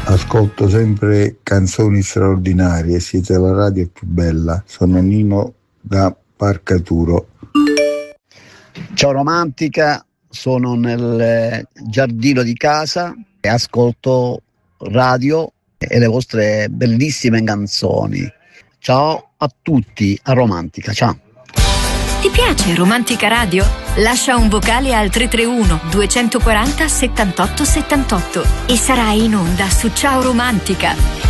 Ascolto sempre canzoni straordinarie, siete la radio più bella. Sono Nino da Parcaturo. Ciao Romantica, sono nel giardino di casa e ascolto radio e le vostre bellissime canzoni. Ciao a tutti, a Romantica, ciao. Ti piace Romantica Radio? Lascia un vocale al 331 240 78 78 e sarai in onda su Ciao Romantica.